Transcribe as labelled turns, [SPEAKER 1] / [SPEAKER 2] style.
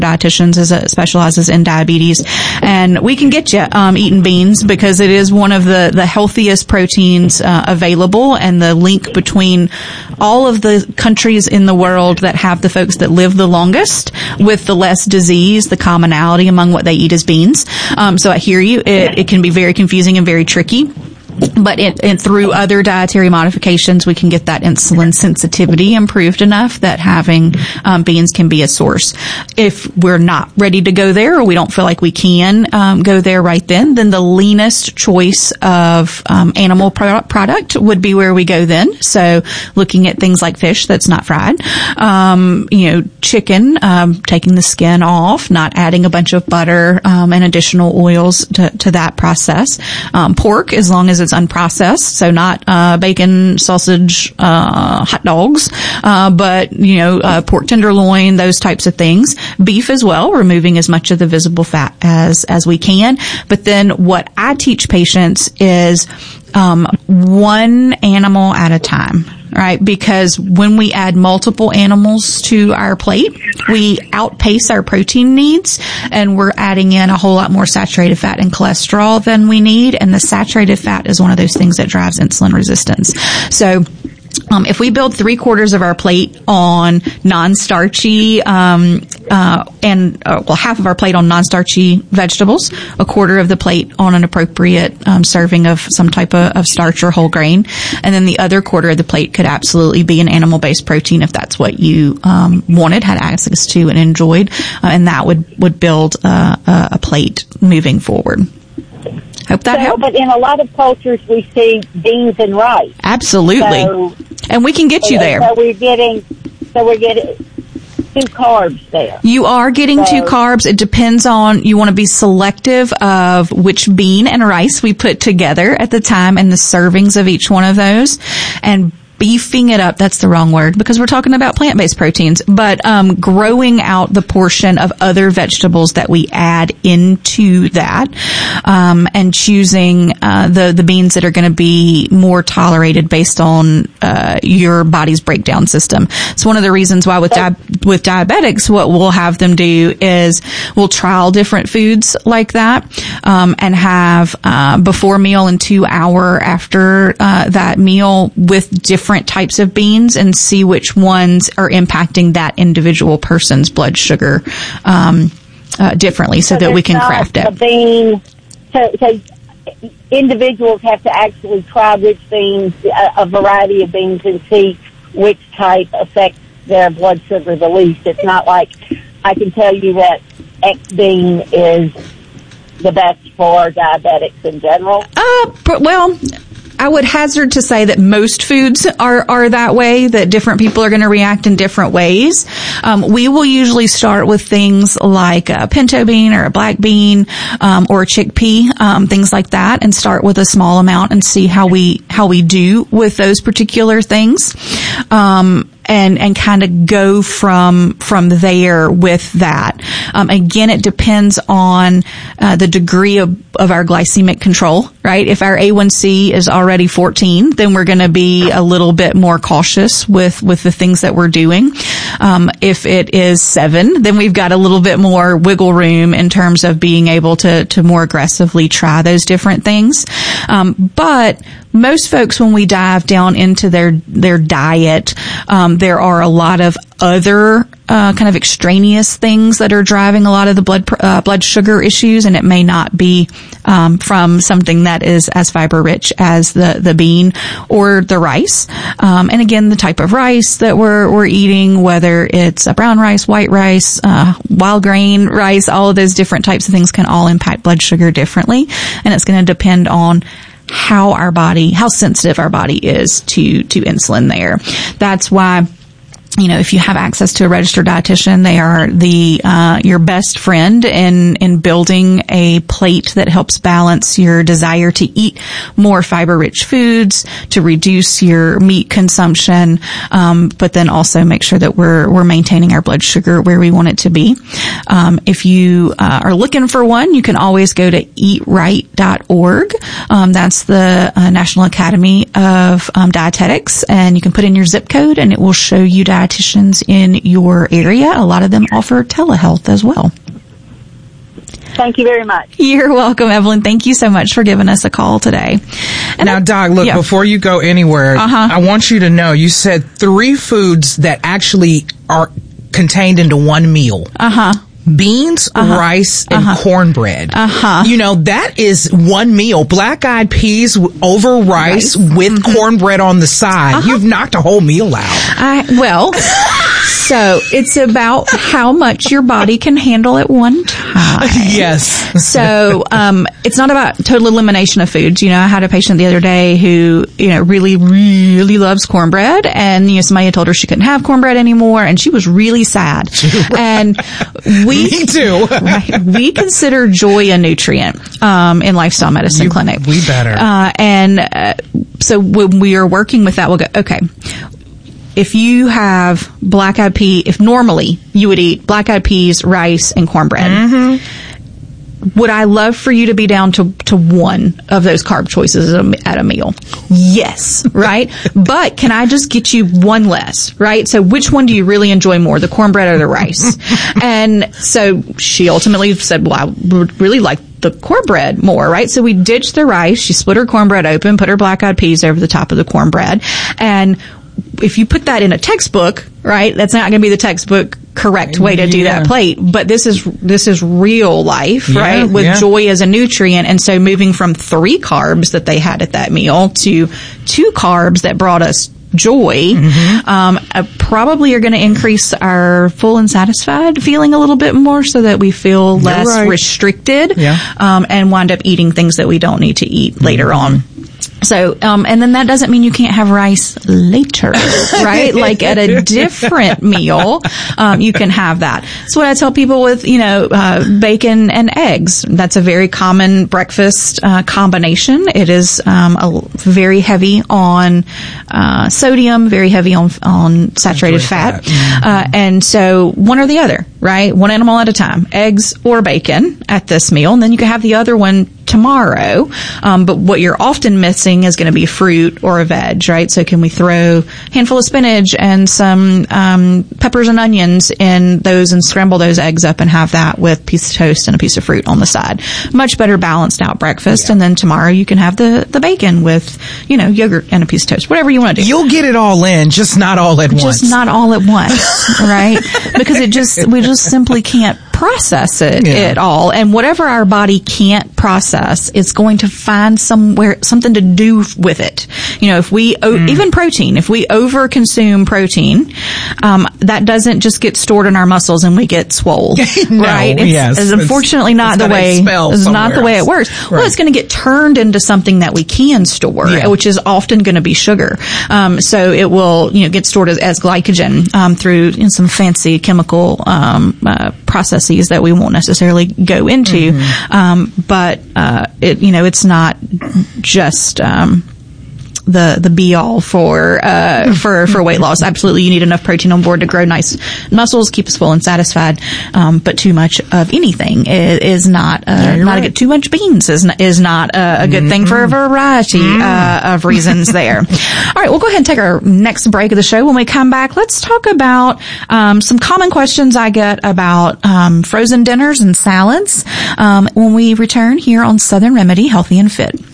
[SPEAKER 1] Dietitians specializes in diabetes, and we can get you eating beans because it is one of the healthiest proteins available, and the link between all of the countries in the world that have the folks that live the longest with the less disease, the commonality among what they eat is beans. So I hear you. It can be very confusing and very tricky. But through other dietary modifications, we can get that insulin sensitivity improved enough that having beans can be a source. If we're not ready to go there, or we don't feel like we can go there right then the leanest choice of animal product would be where we go then. So looking at things like fish that's not fried, chicken, taking the skin off, not adding a bunch of butter and additional oils to that process. Pork, as long as it's unprocessed, so not bacon, sausage, hot dogs, but pork tenderloin, those types of things. Beef as well, removing as much of the visible fat as we can. But then what I teach patients is one animal at a time. Right? Because when we add multiple animals to our plate, we outpace our protein needs, and we're adding in a whole lot more saturated fat and cholesterol than we need. And the saturated fat is one of those things that drives insulin resistance. So, if we build 3/4 of our plate on non-starchy, half of our plate on non-starchy vegetables, 1/4 of the plate on an appropriate serving of some type of starch or whole grain, and then the other 1/4 of the plate could absolutely be an animal-based protein if that's what you wanted, had access to, and enjoyed, and that would build a plate moving forward. Hope that helps.
[SPEAKER 2] But in a lot of cultures, we see beans and rice.
[SPEAKER 1] Absolutely. And we can get you there.
[SPEAKER 2] So we're getting 2 carbs there.
[SPEAKER 1] You are getting 2 carbs. It depends on, you want to be selective of which bean and rice we put together at the time and the servings of each one of those. And beefing it up, that's the wrong word because we're talking about plant-based proteins, but growing out the portion of other vegetables that we add into that, and choosing the beans that are going to be more tolerated based on your body's breakdown system. So one of the reasons why with diabetics, what we'll have them do is we'll trial different foods like that, and have before meal and 2 hour after that meal with different types of beans, and see which ones are impacting that individual person's blood sugar differently, so that we can craft it.
[SPEAKER 2] So individuals have to actually try which beans, a variety of beans, and see which type affects their blood sugar the least. It's not like I can tell you that X bean is the best for diabetics in general.
[SPEAKER 1] Well, I would hazard to say that most foods are that way, that different people are going to react in different ways. We will usually start with things like a pinto bean or a black bean, or a chickpea, things like that, and start with a small amount and see how we do with those particular things. And kind of go from there with that. Again, it depends on the degree of our glycemic control, right? If our A1C is already 14, then we're going to be a little bit more cautious with the things that we're doing. If it is 7, then we've got a little bit more wiggle room in terms of being able to more aggressively try those different things. But most folks, when we dive down into their diet, there are a lot of other kind of extraneous things that are driving a lot of the blood sugar issues, and it may not be from something that is as fiber rich as the bean or the rice. And again, the type of rice that we're eating, whether it's a brown rice, white rice, wild grain rice, all of those different types of things can all impact blood sugar differently, and it's going to depend on how sensitive our body is to insulin there. That's why, if you have access to a registered dietitian, they are your best friend in building a plate that helps balance your desire to eat more fiber-rich foods, to reduce your meat consumption, but then also make sure that we're maintaining our blood sugar where we want it to be. If you are looking for one, you can always go to eatright.org. That's the National Academy of Dietetics, and you can put in your zip code, and it will show you dietitians dietitians in your area. A lot of them offer telehealth as well.
[SPEAKER 2] Thank you very much.
[SPEAKER 1] You're welcome, Evelyn. Thank you so much for giving us a call today. And
[SPEAKER 3] now, Doc, look, before you go anywhere, I want you to know, you said 3 foods that actually are contained into one meal. Beans, rice, and cornbread. You know, that is one meal. Black-eyed peas over rice with cornbread on the side. You've knocked a whole meal out.
[SPEAKER 1] So it's about how much your body can handle at one time.
[SPEAKER 3] Yes.
[SPEAKER 1] So, it's not about total elimination of foods. You know, I had a patient the other day who, you know, really, really loves cornbread, and, you know, somebody had told her she couldn't have cornbread anymore, and she was really sad. And
[SPEAKER 3] me too.
[SPEAKER 1] We consider joy a nutrient, in Lifestyle Medicine Clinic.
[SPEAKER 3] We better.
[SPEAKER 1] So when we are working with that, we'll go, okay, if you have black-eyed pea, if normally you would eat black-eyed peas, rice, and cornbread, would I love for you to be down to one of those carb choices at a meal? Yes, right? But can I just get you one less, right? So which one do you really enjoy more, the cornbread or the rice? And so she ultimately said, well, I would really like the cornbread more, right? So we ditched the rice. She split her cornbread open, put her black-eyed peas over the top of the cornbread, and if you put that in a textbook, right, that's not going to be the textbook correct way to do that plate. But this is real life, right, with joy as a nutrient. And so moving from 3 carbs that they had at that meal to 2 carbs that brought us joy, probably are going to increase our full and satisfied feeling a little bit more, so that we feel less restricted, and wind up eating things that we don't need to eat later on. So, and then that doesn't mean you can't have rice later, right? Like at a different meal, you can have that. So what I tell people with, you know, bacon and eggs, that's a very common breakfast, combination. It is, very heavy on, sodium, very heavy on saturated fat. And so one or the other, right? One animal at a time, eggs or bacon at this meal. And then you can have the other one tomorrow. But what you're often missing is going to be fruit or a veg, right? So can we throw a handful of spinach and some peppers and onions in those and scramble those eggs up and have that with a piece of toast and a piece of fruit on the side? Much better balanced out breakfast. And then tomorrow you can have the bacon with, you know, yogurt and a piece of toast, whatever you want to do.
[SPEAKER 3] You'll get it all in, just not all at once.
[SPEAKER 1] Just not all at once, right? Because we just simply can't process it at all. And whatever our body can't process, it's going to find something to do with it. You know, if we, even protein, if we over consume protein, that doesn't just get stored in our muscles and we get swole, right? It's unfortunately not the way it works. Right. Well, it's going to get turned into something that we can store, which is often going to be sugar. So it will, you know, get stored as glycogen, through some fancy chemical, processes that we won't necessarily go into. But, it's not just, the be all for weight loss. Absolutely, you need enough protein on board to grow nice muscles, keep us full and satisfied. But too much of anything is not a good. Too much beans is not a good thing for a variety of reasons there. All right, we'll go ahead and take our next break of the show. When we come back, let's talk about some common questions I get about frozen dinners and salads when we return here on Southern Remedy Healthy and Fit.